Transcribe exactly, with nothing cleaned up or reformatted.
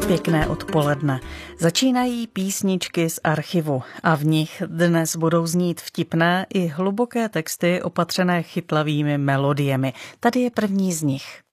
Pěkné odpoledne. Začínají písničky z archivu a v nich dnes budou znít vtipné i hluboké texty opatřené chytlavými melodiemi. Tady je první z nich.